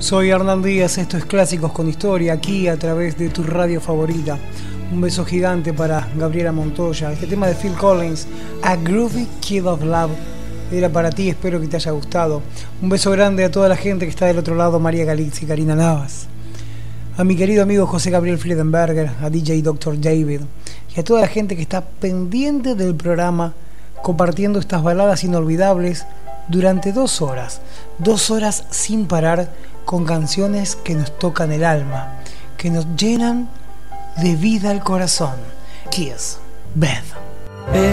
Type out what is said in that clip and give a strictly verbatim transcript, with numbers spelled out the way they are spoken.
Soy Hernán Díaz, esto es Clásicos con Historia, aquí a través de tu radio favorita. Un beso gigante para Gabriela Montoya. Este tema de Phil Collins, A Groovy Kid of Love, era para ti, espero que te haya gustado. Un beso grande a toda la gente que está del otro lado, María Galix y Karina Navas. A mi querido amigo José Gabriel Friedenberger, a D J doctor David y a toda la gente que está pendiente del programa, compartiendo estas baladas inolvidables durante dos horas, dos horas sin parar, con canciones que nos tocan el alma, que nos llenan de vida al corazón. Kiss, Beth.